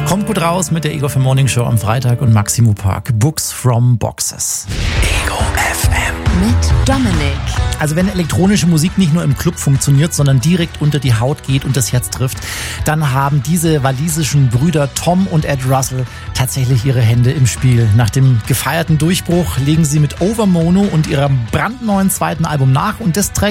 Kommt gut raus mit der Ego FM Morning Show am Freitag und Maximo Park. Books from Boxes. Ego FM. Mit Dominik. Also wenn elektronische Musik nicht nur im Club funktioniert, sondern direkt unter die Haut geht und das Herz trifft, dann haben diese walisischen Brüder Tom und Ed Russell tatsächlich ihre Hände im Spiel. Nach dem gefeierten Durchbruch legen sie mit Overmono und ihrem brandneuen zweiten Album nach und das trägt